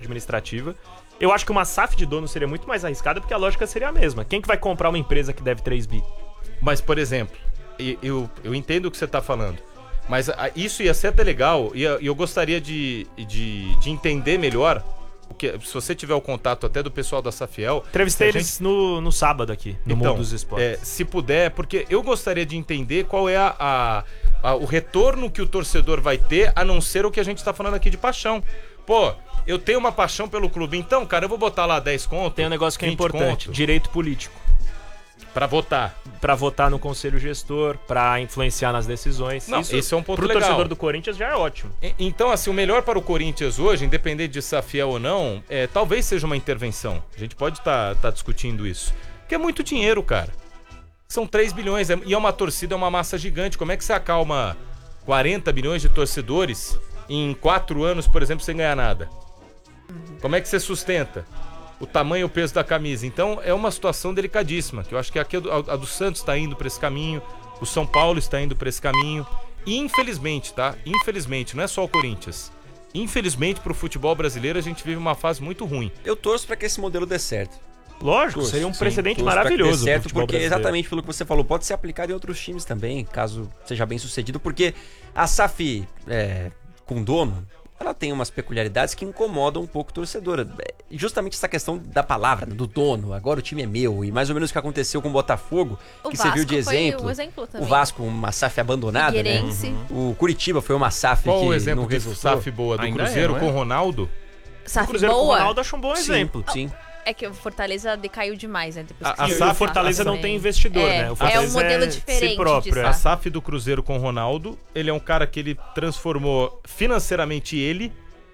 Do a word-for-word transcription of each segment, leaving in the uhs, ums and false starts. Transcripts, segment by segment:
administrativa. Eu acho que uma S A F de dono seria muito mais arriscada, porque a lógica seria a mesma. Quem que vai comprar uma empresa que deve três bi? Mas, por exemplo, eu, eu entendo o que você está falando, mas isso ia ser até legal, e eu, eu gostaria de, de, de entender melhor, porque se você tiver o contato até do pessoal da Safiel... Entrevistei gente... eles no, no sábado aqui, no então, Mundo dos Esportes. É, se puder, porque eu gostaria de entender qual é a, a, a, o retorno que o torcedor vai ter, a não ser o que a gente está falando aqui de paixão. Pô, eu tenho uma paixão pelo clube, então, cara, eu vou botar lá dez conto. Tem um negócio que é importante, conto, direito político. Pra votar. Pra votar no conselho gestor, pra influenciar nas decisões. Não, isso, esse é um ponto pro legal. Pro torcedor do Corinthians já é ótimo. E, então, assim, o melhor para o Corinthians hoje, independente de ser fiel ou não, é, talvez seja uma intervenção. A gente pode estar tá, tá discutindo isso. Porque é muito dinheiro, cara. São três bilhões, é, e é uma torcida, é uma massa gigante. Como é que você acalma quarenta bilhões de torcedores em quatro anos, por exemplo, sem ganhar nada? Como é que você sustenta o tamanho e o peso da camisa? Então é uma situação delicadíssima, que eu acho que aqui a do, a do Santos está indo para esse caminho, o São Paulo está indo para esse caminho, e infelizmente, tá? Infelizmente, não é só o Corinthians. Infelizmente, pro futebol brasileiro, a gente vive uma fase muito ruim. Eu torço para que esse modelo dê certo. Lógico, torço, seria um sim, precedente maravilhoso. Dê certo, porque brasileiro. Exatamente pelo que você falou, pode ser aplicado em outros times também, caso seja bem sucedido, porque a S A F é, com dono, ela tem umas peculiaridades que incomodam um pouco o torcedor. Justamente essa questão da palavra, do dono, agora o time é meu, e mais ou menos o que aconteceu com o Botafogo, o que Vasco serviu de exemplo. Um exemplo também. O Vasco, uma S A F abandonada, né? Uhum. O Curitiba foi uma S A F Qual que o exemplo não de resultou. S A F boa? Do Ainda Cruzeiro é, com o Ronaldo? S A F o Cruzeiro boa? com o Ronaldo acho um bom sim, exemplo. Sim. É que o Fortaleza decaiu demais, né? Depois a, a S A F Fortaleza não tem investidor, é, né? O é um modelo é diferente si próprio, de é. A S A F do Cruzeiro com o Ronaldo, ele é um cara que ele transformou financeiramente ele.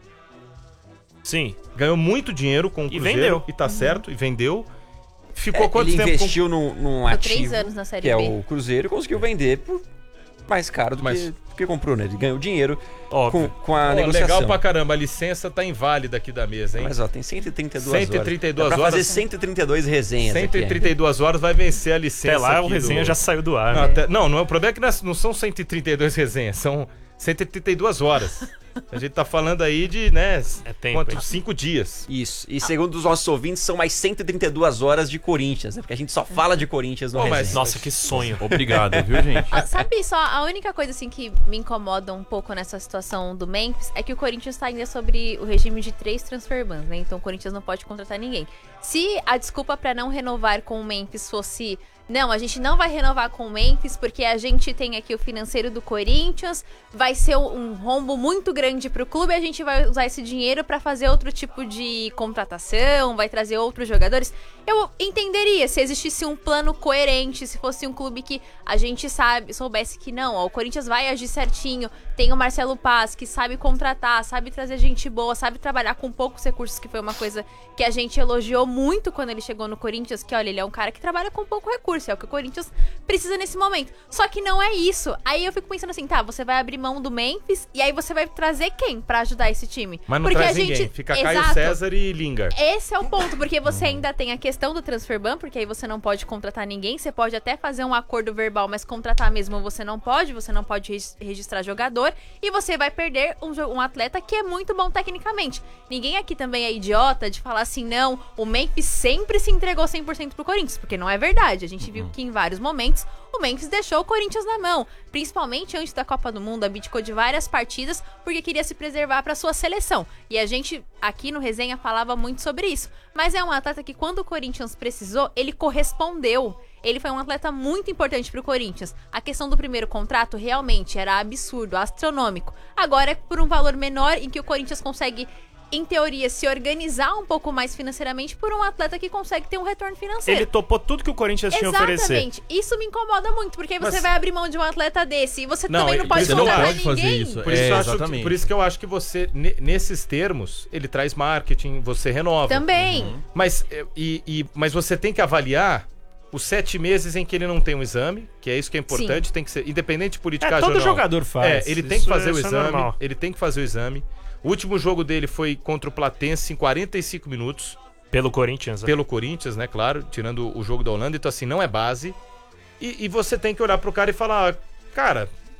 Sim. Ganhou muito dinheiro com o Cruzeiro. E vendeu. E tá uhum. certo, e vendeu. Ficou é, quanto ele tempo? Ele investiu com... num, num ativo, três anos na Série que B. é o Cruzeiro, e conseguiu vender por mais caro do, Mas... que, do que comprou, né? Ele ganhou dinheiro com, com a oh, negociação. Legal pra caramba, a licença tá inválida aqui da mesa, hein? Mas ó, tem cento e trinta e duas horas. cento e trinta e duas Dá pra horas. fazer cento e trinta e dois resenhas cento e trinta e duas aqui, horas vai vencer a licença. Até lá aqui o resenha do... já saiu do ar. Não, né? até... não, não, o problema é que não são cento e trinta e dois resenhas, são cento e trinta e duas horas. A gente tá falando aí de, né, é tempo, quanto? Cinco dias. Isso. E segundo os nossos ouvintes, são mais cento e trinta e duas horas de Corinthians, né? Porque a gente só fala de Corinthians no Pô, resenha. mas, nossa, que sonho. Obrigado, viu, gente? Ah, sabe só, a única coisa assim que me incomoda um pouco nessa situação do Memphis é que o Corinthians tá ainda sobre o regime de três transfer bans, né? Então o Corinthians não pode contratar ninguém. Se a desculpa pra não renovar com o Memphis fosse... Não, a gente não vai renovar com o Memphis porque a gente tem aqui o financeiro do Corinthians, vai ser um rombo muito grande pro clube e a gente vai usar esse dinheiro pra fazer outro tipo de contratação, vai trazer outros jogadores. Eu entenderia se existisse um plano coerente, se fosse um clube que a gente sabe, soubesse que não, ó, o Corinthians vai agir certinho, tem o Marcelo Paz que sabe contratar, sabe trazer gente boa, sabe trabalhar com poucos recursos, que foi uma coisa que a gente elogiou muito quando ele chegou no Corinthians, que olha, ele é um cara que trabalha com pouco recurso. É o que o Corinthians precisa nesse momento. Só que não é isso. Aí eu fico pensando assim, tá, você vai abrir mão do Memphis e aí você vai trazer quem pra ajudar esse time? Mas não porque traz a gente... ninguém. Fica Exato. Caio César e Lingard. Esse é o ponto, porque você ainda tem a questão do transfer ban, porque aí você não pode contratar ninguém. Você pode até fazer um acordo verbal, mas contratar mesmo você não pode. Você não pode registrar jogador. E você vai perder um, um atleta que é muito bom tecnicamente. Ninguém aqui também é idiota de falar assim, não, o Memphis sempre se entregou cem por cento pro Corinthians, porque não é verdade. A gente viu que em vários momentos o Memphis deixou o Corinthians na mão, principalmente antes da Copa do Mundo, abdicou de várias partidas porque queria se preservar para sua seleção. E a gente aqui no Resenha falava muito sobre isso. Mas é um atleta que quando o Corinthians precisou, ele correspondeu. Ele foi um atleta muito importante pro Corinthians. A questão do primeiro contrato realmente era absurdo, astronômico. Agora é por um valor menor em que o Corinthians consegue, em teoria, se organizar um pouco mais financeiramente por um atleta que consegue ter um retorno financeiro. Ele topou tudo que o Corinthians tinha a oferecer. Exatamente. Isso me incomoda muito, porque Mas... você vai abrir mão de um atleta desse e você não, também não pode você contratar não pode ninguém. fazer isso. Por isso, é, eu acho exatamente. que, por isso que eu acho que você, nesses termos, ele traz marketing, você renova. Também. Uhum. Mas, e, e, mas você tem que avaliar os sete meses em que ele não tem um exame, que é isso que é importante, Sim. tem que ser, independente de politicagem é, todo ou não. jogador faz. É, ele isso, tem que fazer o é exame, normal. ele tem que fazer o exame. O último jogo dele foi contra o Platense em quarenta e cinco minutos. Pelo Corinthians. Né? Pelo Corinthians, né, claro, tirando o jogo da Holanda, então assim, não é base. E, e você tem que olhar pro cara e falar, cara,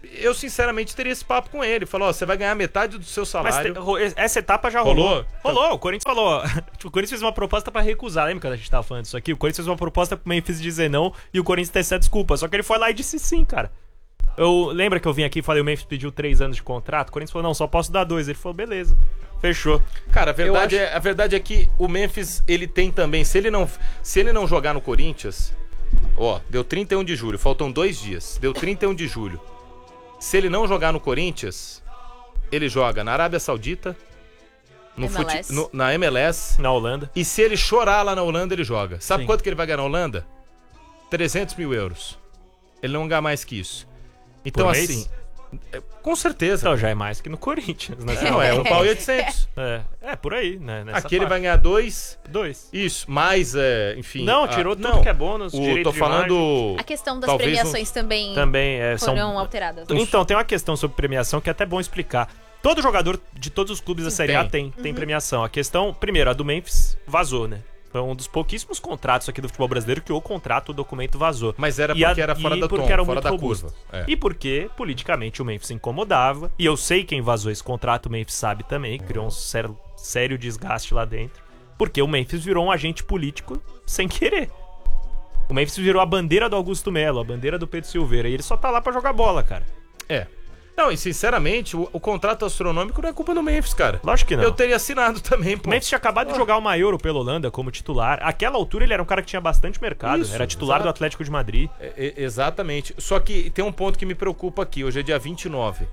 eu sinceramente teria esse papo com ele. Falou, ó, você vai ganhar metade do seu Mas salário. te- ro- essa etapa já rolou. Rolou? Rolou. O Corinthians falou. Tipo, o Corinthians fez uma proposta pra recusar. Lembra quando a gente tava falando disso aqui? O Corinthians fez uma proposta pro Memphis dizer não e o Corinthians tecer a desculpa. Só que ele foi lá e disse sim, cara. Eu lembra que eu vim aqui e falei o Memphis pediu três anos de contrato? O Corinthians falou, não, só posso dar dois. Ele falou, beleza. Fechou. Cara, a verdade, Eu é, a verdade é que o Memphis, ele tem também, se ele não, se ele não jogar no Corinthians, ó, deu trinta e um de julho, faltam dois dias, deu trinta e um de julho. Se ele não jogar no Corinthians, ele joga na Arábia Saudita, no M L S. fute- no- na M L S, Na Holanda. e se ele chorar lá na Holanda, ele joga. Sabe Sim. quanto que ele vai ganhar na Holanda? trezentos mil euros. Ele não ganha mais que isso. Então, Por mês? assim, é, com certeza. Então já é mais que no Corinthians, né? Não, é um pau e oitocentos. É, é por aí, né? Nessa Aqui ele faixa. vai ganhar dois. Dois. Isso, mas, é, enfim... Não, ah, tirou tudo não. que é bônus, O, direito tô de imagem. falando... A questão das Talvez premiações também, Também é, são... foram alteradas. Então, tem uma questão sobre premiação que é até bom explicar. Todo jogador de todos os clubes da Série A tem, tem premiação. A questão, primeiro, a do Memphis vazou, né? Foi um dos pouquíssimos contratos aqui do futebol brasileiro que o contrato, o documento vazou. Mas era E a- porque era fora e da porque tom, era fora muito da robusto. curva. É. E porque, politicamente, o Memphis incomodava. E eu sei quem vazou esse contrato, o Memphis sabe também. Criou um sério, sério desgaste lá dentro. Porque o Memphis virou um agente político sem querer. O Memphis virou a bandeira do Augusto Melo, a bandeira do Pedro Silveira. E ele só tá lá pra jogar bola, cara. É. Não, e sinceramente, o, o contrato astronômico não é culpa do Memphis, cara. Lógico que não. Eu teria assinado também, pô. O Memphis tinha acabado de jogar uma Euro pela Holanda como titular. Àquela altura ele era um cara que tinha bastante mercado. Isso, era titular exato. do Atlético de Madrid. É, é, exatamente. Só que tem um ponto que me preocupa aqui. Hoje é dia vinte e nove.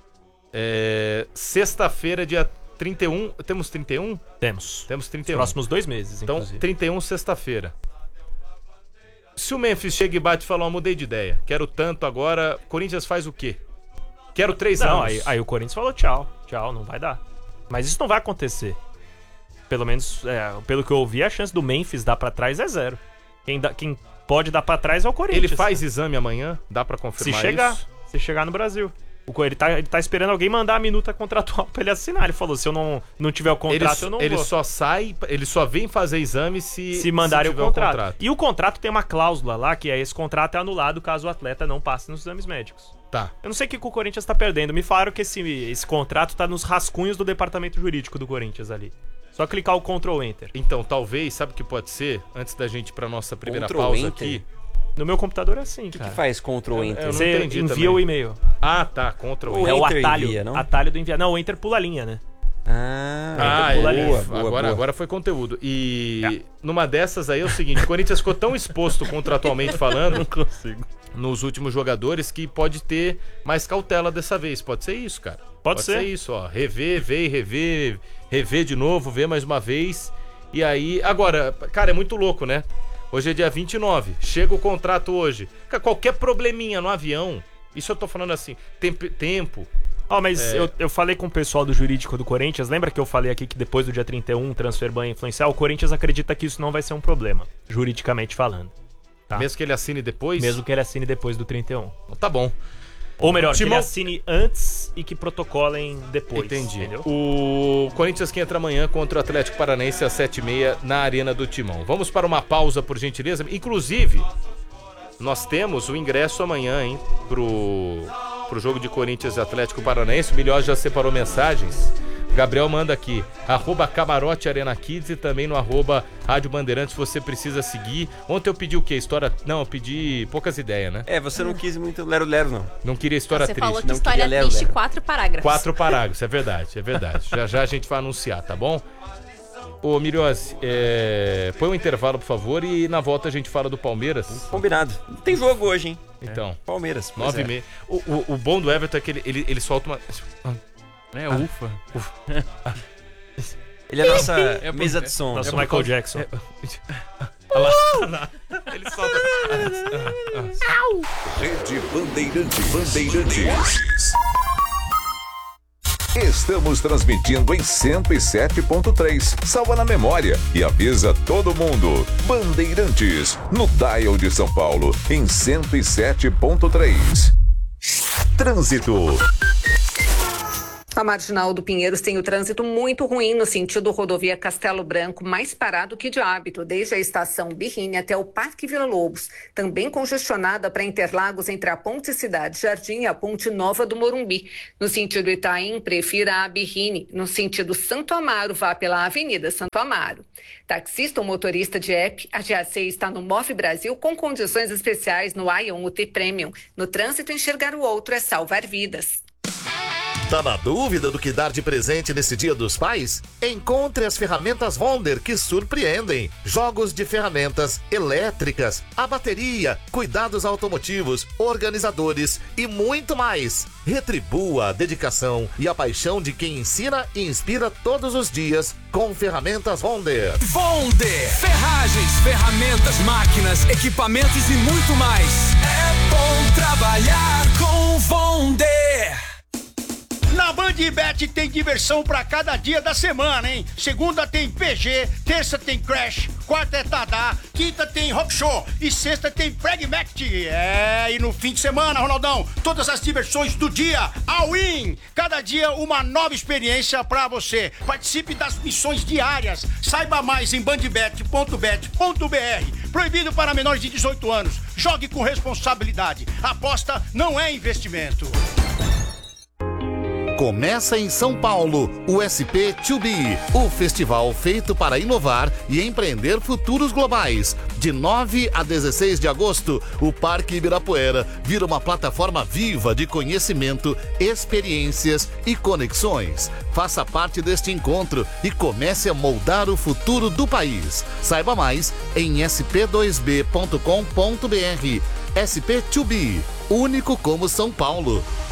É, sexta-feira, dia trinta e um. Temos trinta e um? Temos. Temos trinta e um. Próximos dois meses, Então, inclusive. trinta e um, sexta-feira. Se o Memphis chega e bate e fala, ó, mudei de ideia. Quero tanto agora. Corinthians faz o quê? Quero três Não, anos. aí, aí o Corinthians falou tchau. Tchau, não vai dar. Mas isso não vai acontecer. Pelo menos, é, pelo que eu ouvi, a chance do Memphis dar pra trás é zero. Quem, dá- quem pode dar pra trás é o Corinthians. Ele faz exame amanhã? Dá pra Se confirmar chegar. isso? Se chegar no Brasil. O, Co- ele, tá, ele tá esperando alguém mandar a minuta contratual pra ele assinar. Ele falou, se eu não, não tiver o Ele, contrato, eu não ele vou. só sai, ele só vem fazer exame se, Se mandarem tiver o, contrato. E o contrato tem uma cláusula lá, que é esse contrato é anulado caso o atleta não passe nos exames médicos. Tá. Eu não sei o que que o Corinthians tá perdendo. Me falaram que esse, esse contrato tá nos rascunhos do departamento jurídico do Corinthians ali. Só clicar o Ctrl Enter. Então, talvez, sabe o que pode ser? Antes da gente ir pra nossa primeira Ctrl pausa Enter? aqui. No meu computador é assim, O que, cara. que faz Ctrl Eu- Enter? eu não Você entendi envia também. o e-mail. Ah, tá. Ctrl O É o Enter atalho. envia, não? Atalho do enviar. Não, o Enter pula a linha, né? Ah, Ah, pula é, ali. boa, boa, agora, boa. agora foi conteúdo. E numa dessas aí é o seguinte, o Corinthians ficou tão exposto contratualmente falando Não consigo. nos últimos jogadores que pode ter mais cautela dessa vez. Pode ser isso, cara. Pode ser. isso, ó. Rever, ver, e rever, rever de novo, ver mais uma vez. E aí, agora, cara, é muito louco, né? Hoje é dia vinte e nove, chega o contrato hoje. Cara, qualquer probleminha no avião, isso eu tô falando assim, tempo, tempo Ó, mas É. eu, eu falei com o pessoal do jurídico do Corinthians. Lembra que eu falei aqui que depois do dia trinta e um o transfer ban ia influenciar? O Corinthians acredita que isso não vai ser um problema, juridicamente falando. Tá. mesmo que ele assine depois. Mesmo que ele assine depois do trinta e um. Tá bom. Ou melhor, que ele Timão- assine antes e que protocolem depois. Entendi. Entendeu? O Corinthians que entra amanhã contra o Atlético Paranaense às sete e meia na Arena do Timão. Vamos para uma pausa, por gentileza. Inclusive, nós temos o ingresso amanhã, hein, pro, pro jogo de Corinthians e Atlético Paranaense. O Milhós já separou mensagens. Gabriel manda aqui, arroba Camarote Arena Kids e também no arroba Rádio Bandeirantes, você precisa seguir. Ontem eu pedi o quê? História... Não, eu pedi poucas ideias, né? É, você não quis muito lero-lero, não. Não queria história Você triste. falou que não história queria ler, triste, Lero. quatro parágrafos. Quatro parágrafos, é verdade, é verdade. Já já a gente vai anunciar, tá bom? Ô, Miriose, é... põe um intervalo, por favor, e na volta a gente fala do Palmeiras. Combinado. Tem jogo hoje, hein? Então, Palmeiras. pois nove e é. meia. O, o, o bom do Everton é que ele, ele, ele solta uma... É, ufa. Ele é a nossa É, mesa de som. Nosso é por Michael causa- Jackson. Ele solta... Rede Bandeirantes. Bandeirantes. Estamos transmitindo em cento e sete ponto três. Salva na memória e avisa todo mundo. Bandeirantes, no dial de São Paulo, em cento e sete ponto três. Trânsito. A Marginal do Pinheiros tem o trânsito muito ruim no sentido rodovia Castelo Branco, mais parado que de hábito, desde a estação Birrini até o Parque Vila Lobos. Também congestionada para Interlagos entre a Ponte Cidade Jardim e a Ponte Nova do Morumbi. No sentido Itaim, prefira a Birrini. No sentido Santo Amaro, vá pela Avenida Santo Amaro. Taxista ou motorista de app, a G A C está no Move Brasil com condições especiais no Ion U T Premium. No trânsito, enxergar o outro é salvar vidas. Tá na dúvida do que dar de presente nesse Dia dos Pais? Encontre as ferramentas Wonder que surpreendem. Jogos de ferramentas elétricas, a bateria, cuidados automotivos, organizadores e muito mais. Retribua a dedicação e a paixão de quem ensina e inspira todos os dias com ferramentas Wonder. Wonder! Ferragens, ferramentas, máquinas, equipamentos e muito mais. É bom trabalhar com Wonder! Na BandBet tem diversão pra cada dia da semana, hein? Segunda tem P G, terça tem Crash, quarta é Tadá, quinta tem Rock Show e sexta tem Pragmatic. É, e no fim de semana, Ronaldão, todas as diversões do dia, all in! Cada dia uma nova experiência pra você. Participe das missões diárias. Saiba mais em bandbet ponto bet ponto br. Proibido para menores de dezoito anos. Jogue com responsabilidade. Aposta não é investimento. Começa em São Paulo, o S P dois B, o festival feito para inovar e empreender futuros globais. De nove a dezesseis de agosto, o Parque Ibirapuera vira uma plataforma viva de conhecimento, experiências e conexões. Faça parte deste encontro e comece a moldar o futuro do país. Saiba mais em s p dois b ponto com ponto br. S P dois B, único como São Paulo.